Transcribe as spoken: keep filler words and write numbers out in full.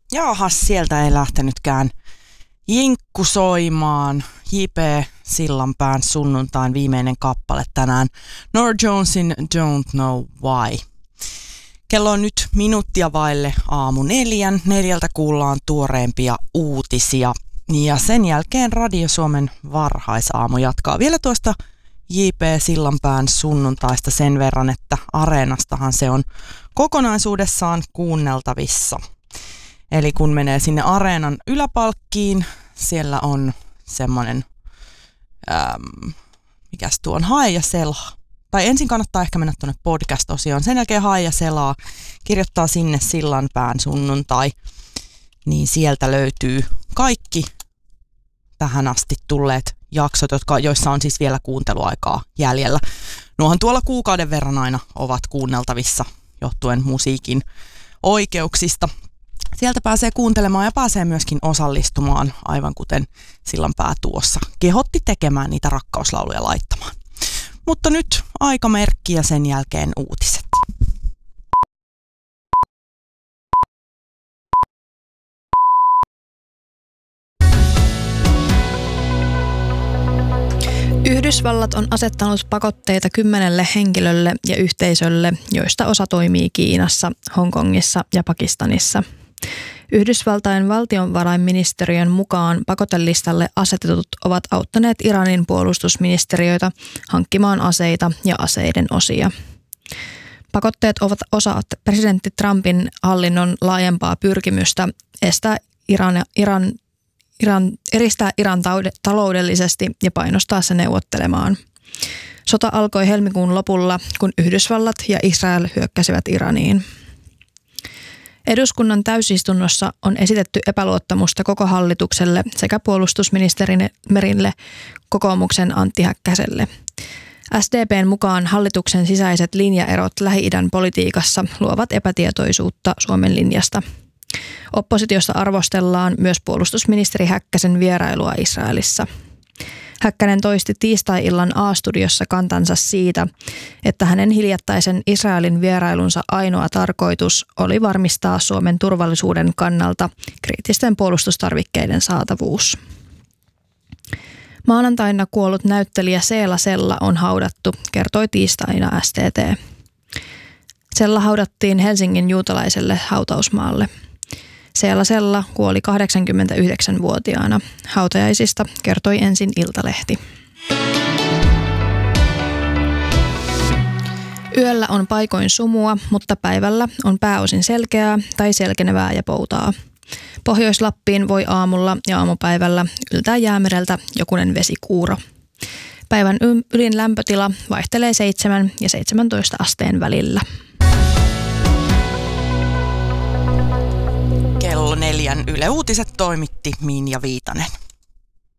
Jaahas, sieltä ei lähtenytkään jinkku soimaan. J P Sillanpään sunnuntain viimeinen kappale tänään. Norah Jonesin Don't Know Why. Kello on nyt minuuttia vaille aamu neljän. Neljältä kuullaan tuoreempia uutisia. Ja sen jälkeen Radio Suomen varhaisaamu jatkaa vielä tuosta J P Sillanpään sunnuntaista sen verran, että Areenastahan se on kokonaisuudessaan kuunneltavissa. Eli kun menee sinne Areenan yläpalkkiin, siellä on semmoinen, ähm, mikäs tuo on, hae ja selaa. Tai ensin kannattaa ehkä mennä tuonne podcast-osioon, sen jälkeen hae ja selaa, kirjoittaa sinne Sillanpään sunnuntai, niin sieltä löytyy kaikki tähän asti tulleet jaksot, jotka, joissa on siis vielä kuunteluaikaa jäljellä. Nuohan tuolla kuukauden verran aina ovat kuunneltavissa johtuen musiikin oikeuksista. Sieltä pääsee kuuntelemaan ja pääsee myöskin osallistumaan, aivan kuten Sillanpää tuossa kehotti tekemään niitä rakkauslauluja laittamaan. Mutta nyt aikamerkki ja sen jälkeen uutiset. Yhdysvallat on asettanut pakotteita kymmenelle henkilölle ja yhteisölle, joista osa toimii Kiinassa, Hongkongissa ja Pakistanissa. Yhdysvaltain valtionvarainministeriön mukaan pakotelistalle asetetut ovat auttaneet Iranin puolustusministeriöitä hankkimaan aseita ja aseiden osia. Pakotteet ovat osa presidentti Trumpin hallinnon laajempaa pyrkimystä estää Iran, Iran, Iran, eristää Iran taloudellisesti ja painostaa se neuvottelemaan. Sota alkoi helmikuun lopulla, kun Yhdysvallat ja Israel hyökkäsivät Iraniin. Eduskunnan täysistunnossa on esitetty epäluottamusta koko hallitukselle sekä puolustusministerille kokoomuksen Antti Häkkäselle. S D P:n mukaan hallituksen sisäiset linjaerot Lähi-idän politiikassa luovat epätietoisuutta Suomen linjasta. Oppositiosta arvostellaan myös puolustusministeri Häkkäsen vierailua Israelissa. Häkkänen toisti tiistai-illan A-studiossa kantansa siitä, että hänen hiljattaisen Israelin vierailunsa ainoa tarkoitus oli varmistaa Suomen turvallisuuden kannalta kriittisten puolustustarvikkeiden saatavuus. Maanantaina kuollut näyttelijä Seela Sella on haudattu, kertoi tiistaina S T T. Sella haudattiin Helsingin juutalaiselle hautausmaalle. Seela Sella kuoli kahdeksankymmentäyhdeksänvuotiaana. Hautajaisista kertoi ensin Iltalehti. Yöllä on paikoin sumua, mutta päivällä on pääosin selkeää tai selkenevää ja poutaa. Pohjois-Lappiin voi aamulla ja aamupäivällä yltää Jäämereltä jokunen vesikuuro. Päivän ylin lämpötila vaihtelee seitsemän ja seitsemäntoista asteen välillä. Kello neljän Yle Uutiset toimitti Minja Viitanen.